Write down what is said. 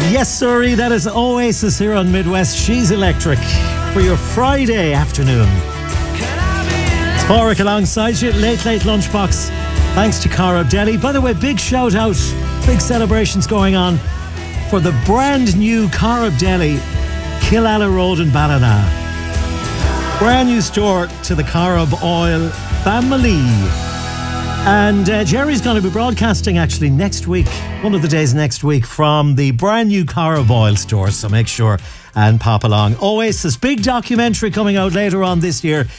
Yes, sorry, that is Oasis here on Midwest. She's Electric for your Friday afternoon. Sporrick alongside you, late lunchbox. Thanks to Cara Deli. By the way, big shout out, big celebrations going on for the brand new Cara Deli, Killala Road in Ballina. Brand new store to the Carob Oil family. And Jerry's going to be broadcasting actually next week, one of the days next week, from the brand new Carob Oil store. So make sure and pop along. Oasis, big documentary coming out later on this year.